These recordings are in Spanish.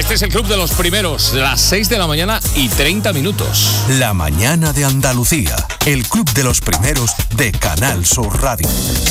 Este es el Club de los Primeros, las 6 de la mañana y 30 minutos. La mañana de Andalucía, el Club de los Primeros de Canal Sur Radio.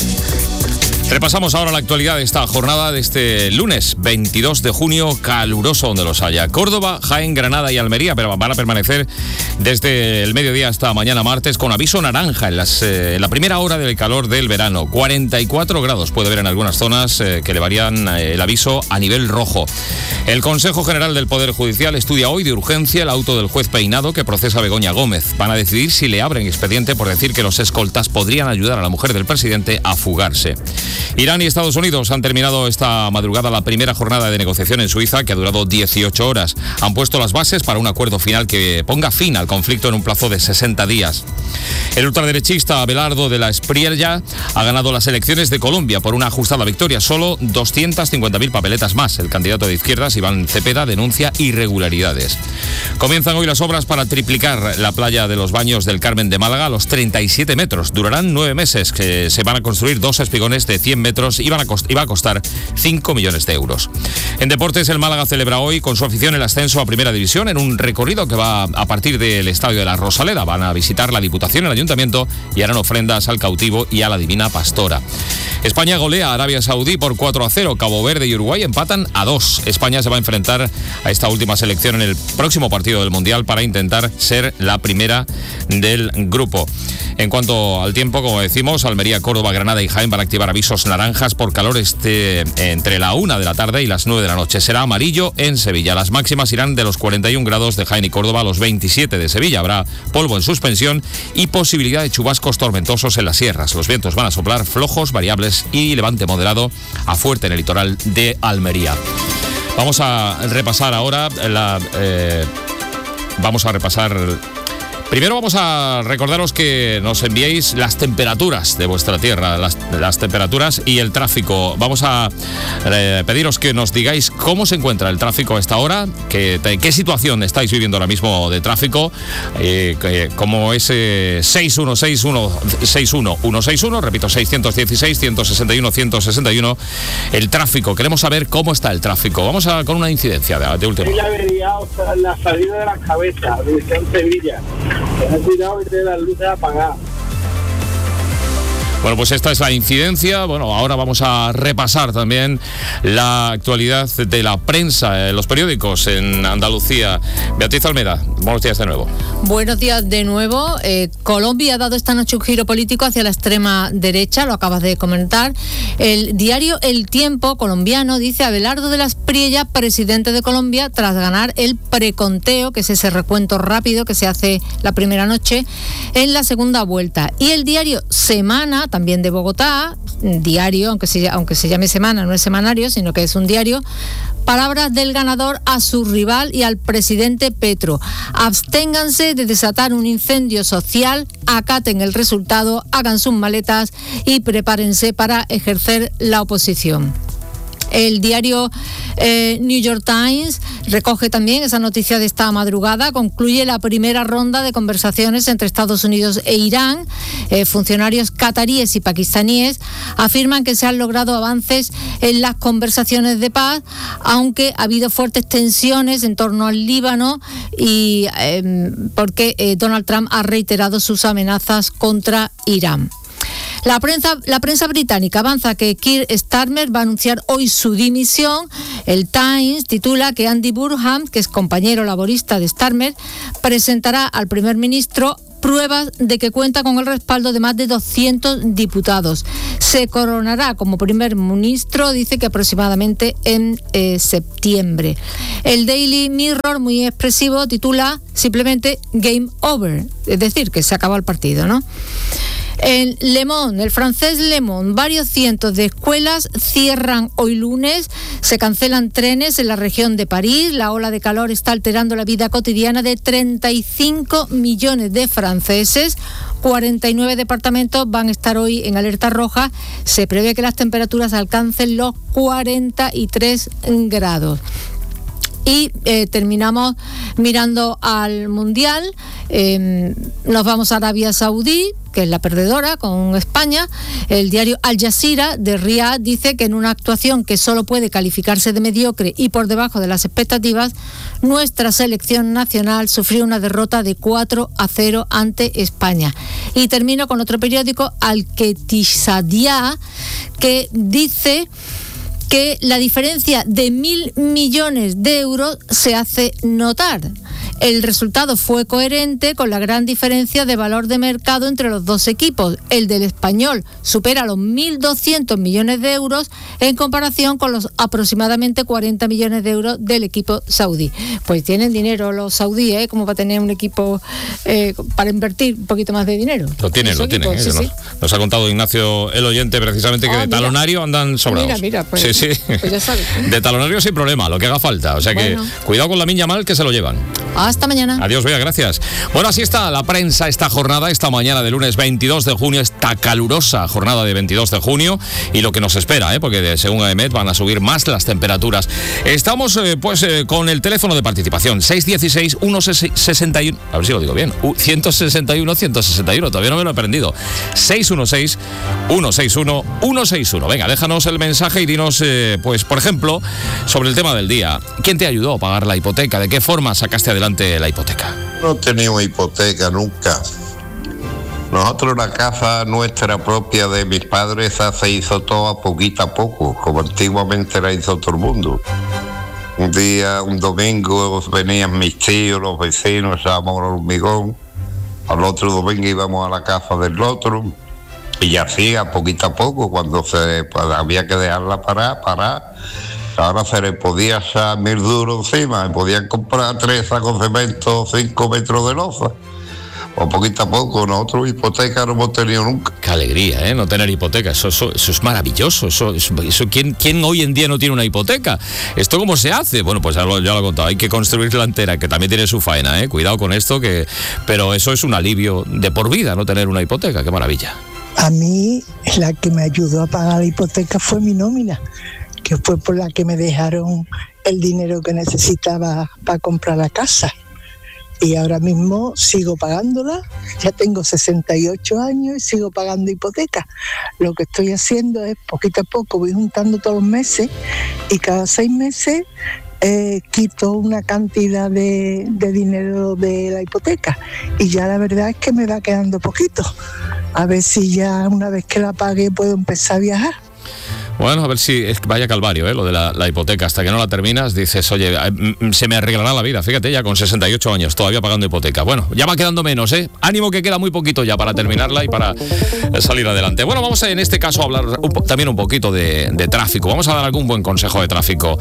Repasamos ahora la actualidad de esta jornada de este lunes 22 de junio, caluroso donde los haya. Córdoba, Jaén, Granada y Almería, pero van a permanecer desde el mediodía hasta mañana martes con aviso naranja en la primera hora del calor del verano. 44 grados puede haber en algunas zonas que elevarían el aviso a nivel rojo. El Consejo General del Poder Judicial estudia hoy de urgencia el auto del juez Peinado que procesa a Begoña Gómez. Van a decidir si le abren expediente por decir que los escoltas podrían ayudar a la mujer del presidente a fugarse. Irán y Estados Unidos han terminado esta madrugada la primera jornada de negociación en Suiza, que ha durado 18 horas. Han puesto las bases para un acuerdo final que ponga fin al conflicto en un plazo de 60 días. El ultraderechista Abelardo de la Espriella ha ganado las elecciones de Colombia por una ajustada victoria. Solo 250.000 papeletas más. El candidato de izquierdas, Iván Cepeda, denuncia irregularidades. Comienzan hoy las obras para triplicar la playa de los Baños del Carmen de Málaga a los 37 metros. Durarán 9 meses, que se van a construir 2 espigones de 100 metros y va a costar 5 millones de euros. En deportes, el Málaga celebra hoy con su afición el ascenso a Primera División en un recorrido que va a partir del Estadio de la Rosaleda. Van a visitar la Diputación, el Ayuntamiento y harán ofrendas al cautivo y a la Divina Pastora. España golea a Arabia Saudí por 4-0. Cabo Verde y Uruguay empatan a 2. España se va a enfrentar a esta última selección en el próximo partido del Mundial para intentar ser la primera del grupo. En cuanto al tiempo, como decimos, Almería, Córdoba, Granada y Jaén van a activar avisos naranjas por calor entre la 1 de la tarde y las 9 de la noche. Será amarillo en Sevilla. Las máximas irán de los 41 grados de Jaén y Córdoba a los 27 de Sevilla. Habrá polvo en suspensión y posibilidad de chubascos tormentosos en las sierras. Los vientos van a soplar flojos, variables y levante moderado a fuerte en el litoral de Almería. Vamos a repasar ahora Primero vamos a recordaros que nos enviéis las temperaturas de vuestra tierra, las temperaturas y el tráfico. Vamos a pediros que nos digáis cómo se encuentra el tráfico a esta hora, qué situación estáis viviendo ahora mismo de tráfico, como ese 6161161, repito, 616-161-161, el tráfico. Queremos saber cómo está el tráfico. Vamos con una incidencia de última. La avería, o sea, la salida de las cabezas, dirección Sevilla. Ten cuidado y de las luces apagadas. Bueno, pues esta es la incidencia. Bueno, ahora vamos a repasar también la actualidad de la prensa, los periódicos en Andalucía. Beatriz Almeda, buenos días de nuevo. Buenos días de nuevo. Colombia ha dado esta noche un giro político hacia la extrema derecha, lo acabas de comentar. El diario El Tiempo colombiano dice: Abelardo de la Espriella, presidente de Colombia, tras ganar el preconteo, que es ese recuento rápido que se hace la primera noche, en la segunda vuelta. Y el diario Semana, también de Bogotá, diario, aunque se llame Semana, no es semanario, sino que es un diario. Palabras del ganador a su rival y al presidente Petro: absténganse de desatar un incendio social, acaten el resultado, hagan sus maletas y prepárense para ejercer la oposición. El diario New York Times recoge también esa noticia de esta madrugada. Concluye la primera ronda de conversaciones entre Estados Unidos e Irán. Funcionarios cataríes y pakistaníes afirman que se han logrado avances en las conversaciones de paz, aunque ha habido fuertes tensiones en torno al Líbano y porque Donald Trump ha reiterado sus amenazas contra Irán. La prensa británica avanza que Keir Starmer va a anunciar hoy su dimisión. El Times titula que Andy Burnham, que es compañero laborista de Starmer, presentará al primer ministro pruebas de que cuenta con el respaldo de más de 200 diputados. Se coronará como primer ministro, dice que aproximadamente en septiembre. El Daily Mirror, muy expresivo, titula simplemente Game Over, es decir, que se acabó el partido, ¿no? En Le Monde, el francés Le Monde, varios cientos de escuelas cierran hoy lunes, se cancelan trenes en la región de París, la ola de calor está alterando la vida cotidiana de 35 millones de franceses, 49 departamentos van a estar hoy en alerta roja, se prevé que las temperaturas alcancen los 43 grados. Y terminamos mirando al Mundial. Nos vamos a Arabia Saudí, que es la perdedora con España. El diario Al Jazeera de Riad dice que en una actuación que solo puede calificarse de mediocre y por debajo de las expectativas, nuestra selección nacional sufrió una derrota de 4-0 ante España. Y termino con otro periódico, Al-Qetisadiyah, que dice que la diferencia de 1.000 millones de euros se hace notar. El resultado fue coherente con la gran diferencia de valor de mercado entre los dos equipos. El del español supera los 1.200 millones de euros en comparación con los aproximadamente 40 millones de euros del equipo saudí. Pues tienen dinero los saudíes, como para tener un equipo para invertir un poquito más de dinero. Lo tienen. Sí, sí. Nos ha contado Ignacio, el oyente, precisamente, que de talonario andan sobrados. Mira, pues, sí. Pues ya sabes. De talonario sin problema, lo que haga falta. O sea que cuidado con Lamine Yamal, que se lo llevan. Hasta mañana. Adiós, Bea, gracias. Bueno, así está la prensa esta jornada, esta mañana de lunes 22 de junio, esta calurosa jornada de 22 de junio y lo que nos espera, porque según AEMET van a subir más las temperaturas. Estamos con el teléfono de participación, 616-161, a ver si lo digo bien, 161-161, todavía no me lo he aprendido, 616-161-161. Venga, déjanos el mensaje y dinos, por ejemplo, sobre el tema del día. ¿Quién te ayudó a pagar la hipoteca? ¿De qué forma sacaste adelante la hipoteca? No teníamos hipoteca nunca. Nosotros, la casa nuestra propia de mis padres, se hizo todo a poco, como antiguamente la hizo todo el mundo. Un domingo venían mis tíos, los vecinos, echábamos el hormigón. Al otro domingo íbamos a la casa del otro. Y así, a poco, cuando había que dejarla parar. Ahora se le podía echar 1.000 duros encima, me podían comprar 3 sacos de cemento, 5 metros de loza. O poquito a poco, nosotros hipoteca no hemos tenido nunca. Qué alegría, no tener hipoteca, eso es maravilloso. Eso, ¿quién hoy en día no tiene una hipoteca? ¿Esto cómo se hace? Bueno, pues ya lo he contado, hay que construirla entera, que también tiene su faena, cuidado con esto, pero eso es un alivio de por vida, no tener una hipoteca, qué maravilla. A mí, la que me ayudó a pagar la hipoteca fue mi nómina, que fue por la que me dejaron el dinero que necesitaba para comprar la casa. Y ahora mismo sigo pagándola, ya tengo 68 años y sigo pagando hipoteca. Lo que estoy haciendo es, poquito a poco, voy juntando todos los meses y cada 6 meses quito una cantidad de dinero de la hipoteca. Y ya la verdad es que me va quedando poquito. A ver si ya una vez que la pague puedo empezar a viajar. Bueno, a ver si vaya calvario, lo de la hipoteca. Hasta que no la terminas, dices, oye, se me arreglará la vida. Fíjate, ya con 68 años, todavía pagando hipoteca. Bueno, ya va quedando menos, Ánimo, que queda muy poquito ya para terminarla y para salir adelante. Bueno, vamos en este caso a hablar también un poquito de tráfico. Vamos a dar algún buen consejo de tráfico.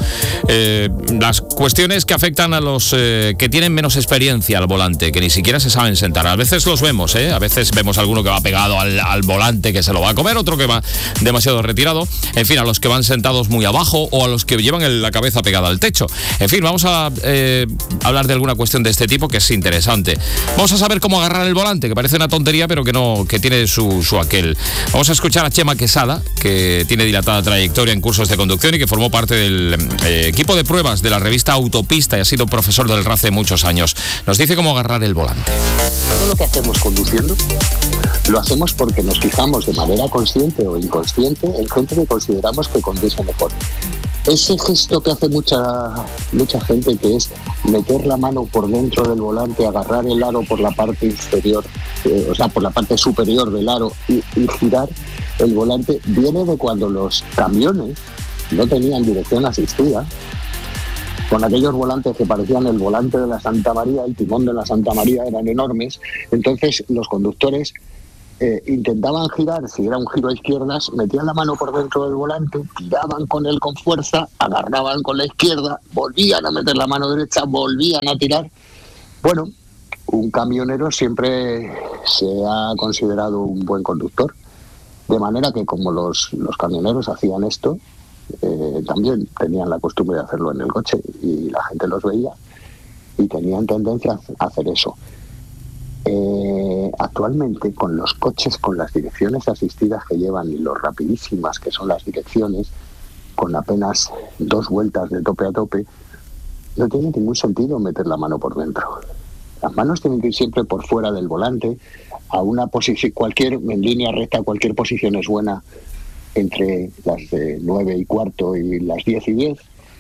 Las cuestiones que afectan a los que tienen menos experiencia al volante, que ni siquiera se saben sentar. A veces los vemos, A veces vemos alguno que va pegado al volante, que se lo va a comer, otro que va demasiado retirado. En fin, a los que van sentados muy abajo o a los que llevan la cabeza pegada al techo. En fin, vamos a hablar de alguna cuestión de este tipo que es interesante. Vamos a saber cómo agarrar el volante, que parece una tontería, pero que tiene su aquel. Vamos a escuchar a Chema Quesada, que tiene dilatada trayectoria en cursos de conducción y que formó parte del equipo de pruebas de la revista Autopista y ha sido profesor del RACE muchos años. Nos dice cómo agarrar el volante. Todo lo que hacemos conduciendo lo hacemos porque nos fijamos de manera consciente o inconsciente en gente que consideramos que conduce mejor. Ese gesto que hace mucha gente, que es meter la mano por dentro del volante, agarrar el aro por la parte inferior, por la parte superior del aro y girar el volante, viene de cuando los camiones no tenían dirección asistida, con aquellos volantes que parecían el volante de la Santa María, el timón de la Santa María, eran enormes. Entonces los conductores intentaban girar, si era un giro a izquierdas, metían la mano por dentro del volante, tiraban con él con fuerza, agarraban con la izquierda, volvían a meter la mano derecha, volvían a tirar. Bueno, un camionero siempre se ha considerado un buen conductor, de manera que como los camioneros hacían esto, también tenían la costumbre de hacerlo en el coche y la gente los veía y tenían tendencia a hacer eso. Actualmente, con los coches, con las direcciones asistidas que llevan y lo rapidísimas que son las direcciones, con apenas 2 vueltas de tope a tope, no tiene ningún sentido meter la mano por dentro. Las manos tienen que ir siempre por fuera del volante, a una posición, en línea recta, cualquier posición es buena, entre las de 9:15 y las 10:10,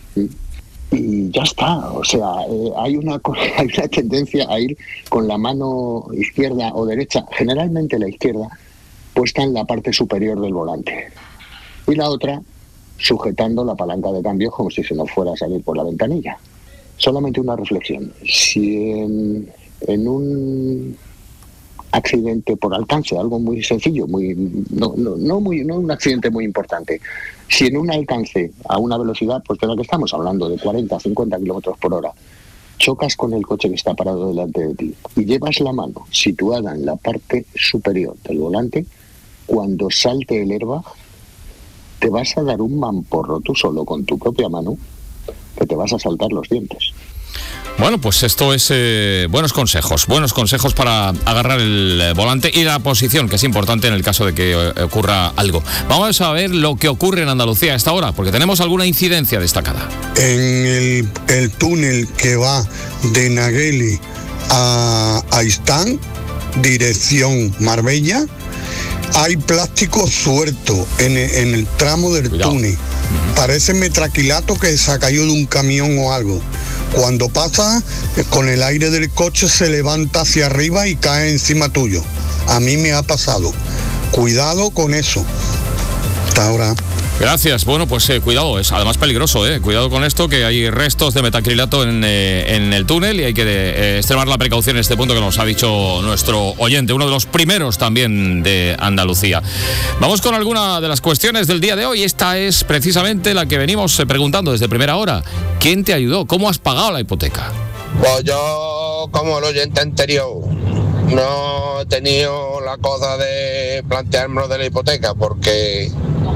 y ya está. O sea, hay una tendencia a ir con la mano izquierda o derecha, generalmente la izquierda, puesta en la parte superior del volante, y la otra sujetando la palanca de cambio como si se nos fuera a salir por la ventanilla. Solamente una reflexión: si en un accidente por alcance, algo muy sencillo, no un accidente muy importante, si en un alcance a una velocidad, pues de la que estamos hablando, de 40, 50 kilómetros por hora, chocas con el coche que está parado delante de ti y llevas la mano situada en la parte superior del volante, cuando salte el airbag, te vas a dar un mamporro tú solo con tu propia mano, que te vas a saltar los dientes. Bueno, pues esto es buenos consejos para agarrar el volante y la posición, que es importante en el caso de que ocurra algo. Vamos a ver lo que ocurre en Andalucía a esta hora, porque tenemos alguna incidencia destacada. En el túnel que va de Nagueli a Istán, dirección Marbella, hay plástico suelto en el tramo del túnel. Parece metraquilato que se ha caído de un camión o algo. Cuando pasa, con el aire del coche se levanta hacia arriba y cae encima tuyo. A mí me ha pasado. Cuidado con eso. Hasta ahora. Gracias. Bueno, pues cuidado, es además peligroso, cuidado con esto, que hay restos de metacrilato en el túnel y hay que extremar la precaución en este punto que nos ha dicho nuestro oyente, uno de los primeros también de Andalucía. Vamos con alguna de las cuestiones del día de hoy. Esta es precisamente la que venimos preguntando desde primera hora. ¿Quién te ayudó? ¿Cómo has pagado la hipoteca? Pues yo, como el oyente anterior, no he tenido la cosa de planteármelo de la hipoteca, porque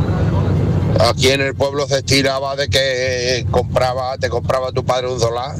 aquí en el pueblo se estiraba de que te compraba tu padre un solar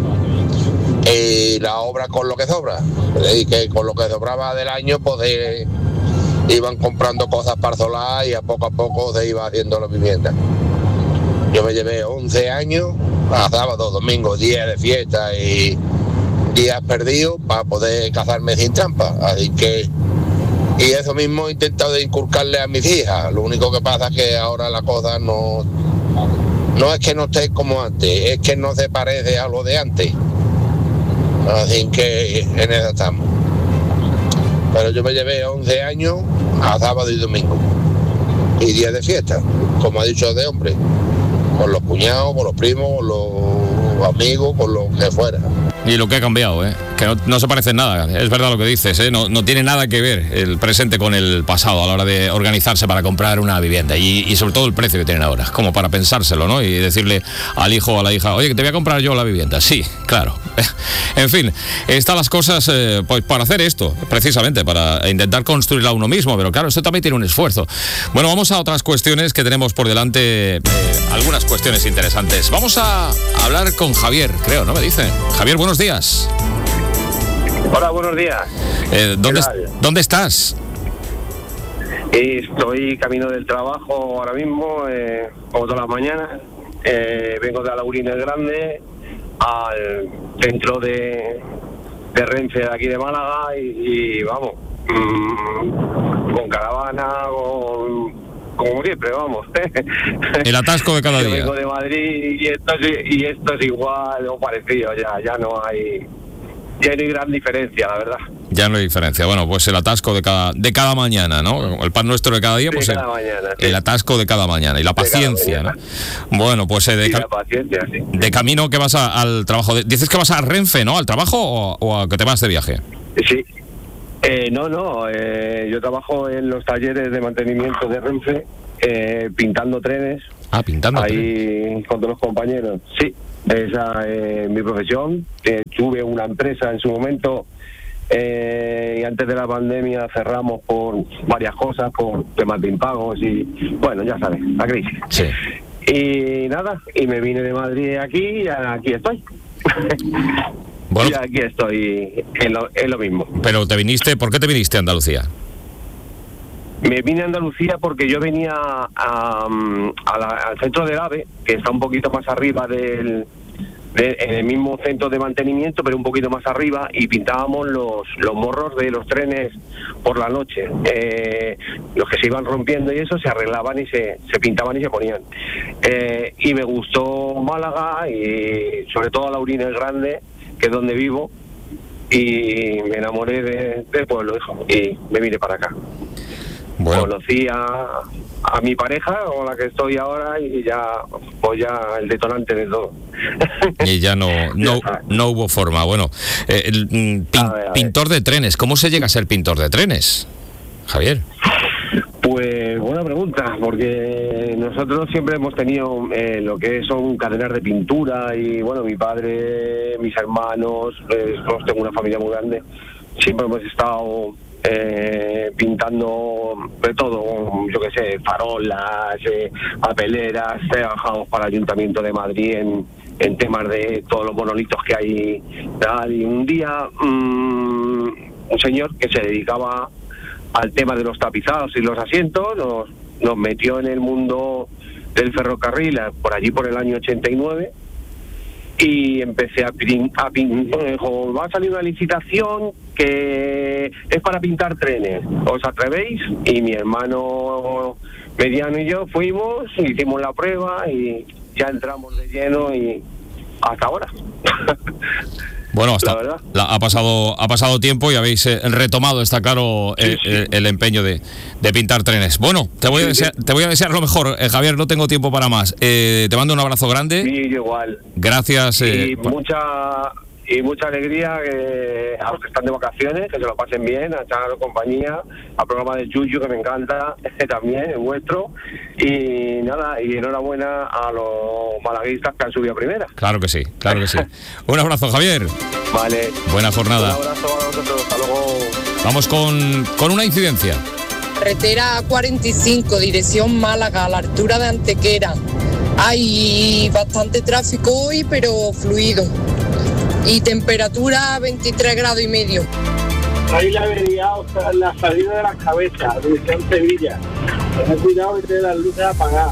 y la obra con lo que sobra, y que con lo que sobraba del año pues iban comprando cosas para solar y a poco se iba haciendo la vivienda. Yo me llevé 11 años a sábado, domingo, días de fiesta y días perdidos para poder casarme sin trampa, así que y eso mismo he intentado de inculcarle a mis hijas. Lo único que pasa es que ahora la cosa no es que no esté como antes, es que no se parece a lo de antes. Así que en eso estamos. Pero yo me llevé 11 años a sábado y domingo. Y días de fiesta, como ha dicho de hombre. Con los cuñados, con los primos, con los amigos, con lo que fuera. Y lo que ha cambiado, que no se parece en nada. Es verdad lo que dices, no tiene nada que ver el presente con el pasado a la hora de organizarse para comprar una vivienda. Y sobre todo el precio que tienen ahora, como para pensárselo, ¿no? Y decirle al hijo o a la hija, oye, que te voy a comprar yo la vivienda. Sí, claro. En fin, están las cosas pues para hacer esto, precisamente, para intentar construirla uno mismo. Pero claro, esto también tiene un esfuerzo. Bueno, vamos a otras cuestiones que tenemos por delante, algunas cuestiones interesantes. Vamos a hablar con Javier, creo, ¿no? Me dice. Javier, buenos días. Hola, buenos días. ¿Dónde estás? Estoy camino del trabajo ahora mismo, como todas las mañanas. Vengo de Alaurín el Grande al centro de Renfe de aquí de Málaga y vamos, con caravana, como siempre, vamos. El atasco de cada día. Vengo de Madrid y esto es igual o parecido, ya no hay gran diferencia, la verdad. Ya no hay diferencia. Bueno, pues el atasco de cada mañana, ¿no? El pan nuestro de cada día, pues el atasco de cada mañana y la paciencia, ¿no? Bueno, pues la paciencia, sí. De camino que vas al trabajo. Dices que vas a Renfe, ¿no? ¿Al trabajo o a que te vas de viaje? Sí. Yo trabajo en los talleres de mantenimiento de Renfe, pintando trenes. Pintando ahí trenes. Con todos los compañeros. Sí, esa es mi profesión. Tuve una empresa en su momento y antes de la pandemia cerramos por varias cosas, por temas de impagos y, bueno, ya sabes, la crisis. Sí. Y nada, y me vine de Madrid aquí y aquí estoy. Bueno, y aquí estoy en lo mismo. Pero ¿por qué te viniste a Andalucía? Me vine a Andalucía porque yo venía al centro del AVE, que está un poquito más arriba del en el mismo centro de mantenimiento, pero un poquito más arriba, y pintábamos los morros de los trenes por la noche. Los que se iban rompiendo y eso se arreglaban y se pintaban y se ponían. Y me gustó Málaga y sobre todo Laurín el Grande, que es donde vivo, y me enamoré del pueblo, hijo, y me vine para acá. Bueno. Conocí a mi pareja, con la que estoy ahora, y ya el detonante de todo. Y ya no hubo forma. Bueno, pintor de trenes, ¿cómo se llega a ser pintor de trenes, Javier? Pues buena pregunta, porque nosotros siempre hemos tenido lo que son cadenas de pintura, y bueno, mi padre, mis hermanos, tengo una familia muy grande, siempre hemos estado pintando de todo, yo qué sé, farolas, papeleras. Trabajamos para el Ayuntamiento de Madrid en temas de todos los monolitos que hay, tal. Y un día un señor que se dedicaba al tema de los tapizados y los asientos nos metió en el mundo del ferrocarril por allí por el año 89, y empecé a pintar. Dijo, va a salir una licitación que es para pintar trenes, ¿os atrevéis? Y mi hermano mediano y yo fuimos, hicimos la prueba y ya entramos de lleno, y hasta ahora. Bueno, ha pasado tiempo y habéis retomado, está claro, el empeño de pintar trenes. Bueno, te voy a desear lo mejor, Javier, no tengo tiempo para más. Te mando un abrazo grande. Sí, igual. Gracias. Y mucha alegría a los que están de vacaciones, que se lo pasen bien, a echar compañía, al programa de Yuyu, que me encanta, también, el vuestro, y nada, y enhorabuena a los malaguistas que han subido a primera. Claro que sí. Un abrazo, Javier. Vale. Buena jornada. Un abrazo a vosotros, hasta luego. Vamos con una incidencia. Carretera 45, dirección Málaga, a la altura de Antequera. Hay bastante tráfico hoy, pero fluido. Y temperatura 23 grados y medio. Ahí la avería, la salida de las cabezas, dirección Sevilla. Ten cuidado y te las luces apagadas.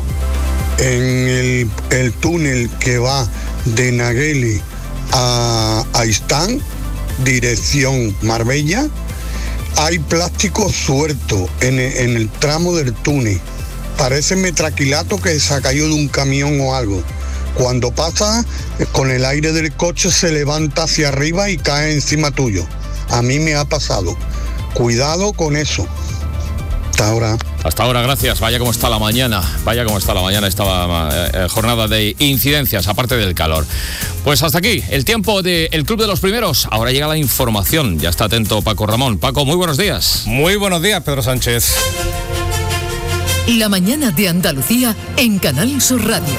En el túnel que va de Nagueli a Istán, dirección Marbella, hay plástico suelto en el tramo del túnel. Parece metraquilato que se ha caído de un camión o algo. Cuando pasa, con el aire del coche se levanta hacia arriba y cae encima tuyo. A mí me ha pasado. Cuidado con eso. Hasta ahora, gracias. Vaya como está la mañana esta jornada de incidencias, aparte del calor. Pues hasta aquí el tiempo del Club de los Primeros. Ahora llega la información. Ya está atento Paco Ramón. Paco, muy buenos días. Muy buenos días, Pedro Sánchez. La mañana de Andalucía en Canal Sur Radio.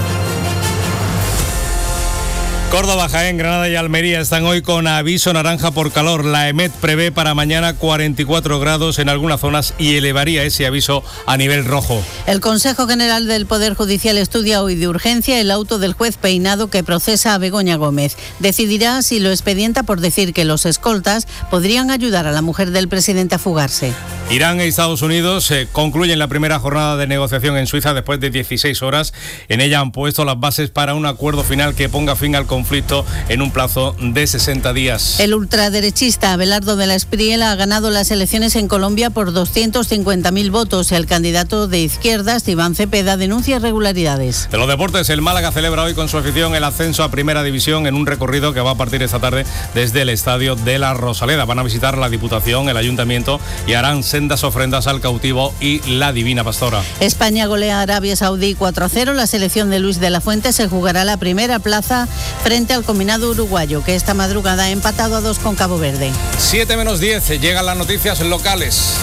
Córdoba, Jaén, Granada y Almería están hoy con aviso naranja por calor. La EMET prevé para mañana 44 grados en algunas zonas y elevaría ese aviso a nivel rojo. El Consejo General del Poder Judicial estudia hoy de urgencia el auto del juez Peinado que procesa a Begoña Gómez. Decidirá si lo expedienta por decir que los escoltas podrían ayudar a la mujer del presidente a fugarse. Irán e Estados Unidos concluyen la primera jornada de negociación en Suiza después de 16 horas. En ella han puesto las bases para un acuerdo final que ponga fin al conflicto en un plazo de 60 días. El ultraderechista Abelardo de la Espriella ha ganado las elecciones en Colombia por 250.000 votos. El candidato de izquierdas, Iván Cepeda, denuncia irregularidades. De los deportes, el Málaga celebra hoy con su afición el ascenso a Primera División en un recorrido que va a partir esta tarde desde el Estadio de la Rosaleda. Van a visitar la Diputación, el Ayuntamiento y harán sendas ofrendas al cautivo y la Divina Pastora. España golea a Arabia Saudí 4-0. La selección de Luis de la Fuente se jugará la primera plaza frente al combinado uruguayo, que esta madrugada ha empatado a 2 con Cabo Verde. 7:10, llegan las noticias locales.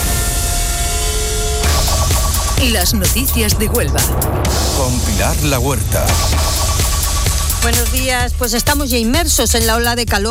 Las noticias de Huelva. Con Pilar La Huerta. Buenos días, pues estamos ya inmersos en la ola de calor.